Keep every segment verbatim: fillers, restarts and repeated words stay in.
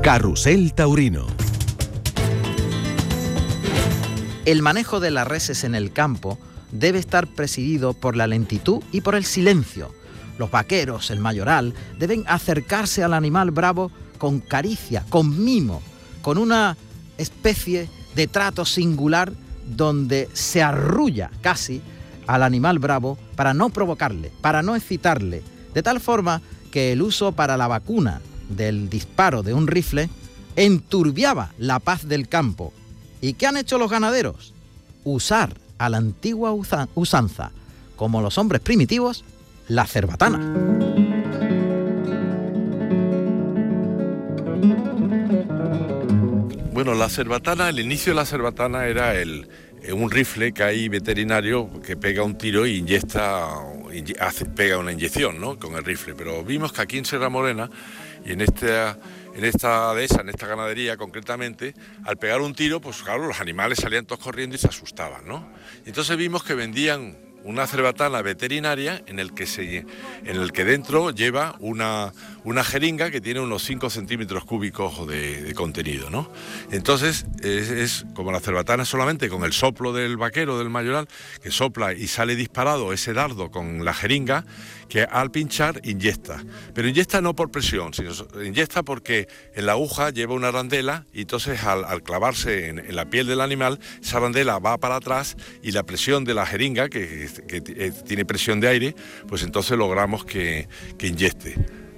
Carrusel Taurino. El manejo de las reses en el campo debe estar presidido por la lentitud y por el silencio. Los vaqueros, el mayoral, deben acercarse al animal bravo con caricia, con mimo, con una especie de trato singular donde se arrulla casi al animal bravo para no provocarle, para no excitarle, de tal forma que el uso para la vacuna del disparo de un rifle enturbiaba la paz del campo. ¿Y qué han hecho los ganaderos? Usar a la antigua usanza, como los hombres primitivos, la cerbatana. Bueno, la cerbatana, el inicio de la cerbatana era el, un rifle que hay veterinario que pega un tiro y inyecta, hace, pega una inyección, ¿no?, con el rifle. Pero vimos que aquí en Sierra Morena y en esta, en esta dehesa, en esta ganadería concretamente, al pegar un tiro, pues claro, los animales salían todos corriendo y se asustaban, ¿no? Entonces vimos que vendían una cerbatana veterinaria en el que se, en el que dentro lleva una, una jeringa que tiene unos cinco centímetros cúbicos de, de contenido, ¿no? Entonces es, es como la cerbatana solamente con el soplo del vaquero, del mayoral, que sopla y sale disparado ese dardo con la jeringa, que al pinchar inyecta, pero inyecta no por presión, sino inyecta porque en la aguja lleva una arandela y entonces al, al clavarse en, en la piel del animal, esa arandela va para atrás y la presión de la jeringa, que, que, que tiene presión de aire, pues entonces logramos que, que inyecte.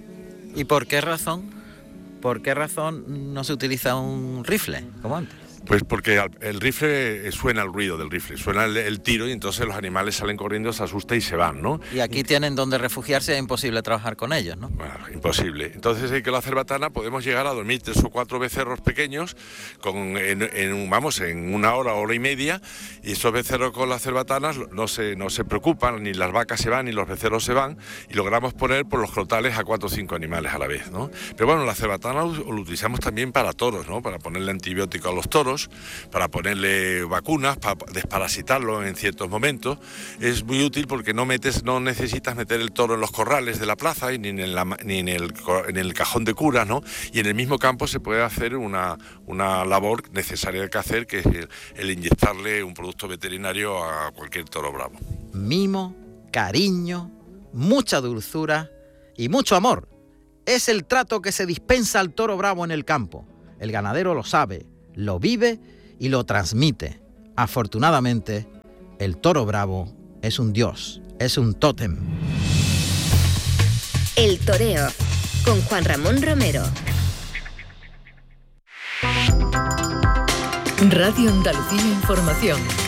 ¿Y por qué razón? ¿Por qué razón no se utiliza un rifle como antes? Pues porque el rifle suena el ruido del rifle, suena el, el tiro y entonces los animales salen corriendo, se asustan y se van, ¿no? Y aquí y, tienen donde refugiarse, es imposible trabajar con ellos, ¿no? Bueno, imposible. Entonces en que la cerbatana podemos llegar a dormir tres o cuatro becerros pequeños con, en, en, vamos, en una hora, hora y media, y esos becerros con las cerbatanas no se, no se preocupan, ni las vacas se van, ni los becerros se van, y logramos poner por los crotales a cuatro o cinco animales a la vez, ¿no? Pero bueno, la cerbatana lo, lo utilizamos también para toros, ¿no? Para ponerle antibiótico a los toros, para ponerle vacunas, para desparasitarlo en ciertos momentos. Es muy útil porque no metes, no necesitas meter el toro en los corrales de la plaza y ni en, la, ni en, el, en el cajón de curas, ¿no? Y en el mismo campo se puede hacer una, una labor necesaria que hacer, que es el, el inyectarle un producto veterinario a cualquier toro bravo. Mimo, cariño, mucha dulzura y mucho amor. Es el trato que se dispensa al toro bravo en el campo. El ganadero lo sabe, lo vive y lo transmite. Afortunadamente, el toro bravo es un dios, es un tótem. El toreo, con Juan Ramón Romero. Radio Andalucía Información.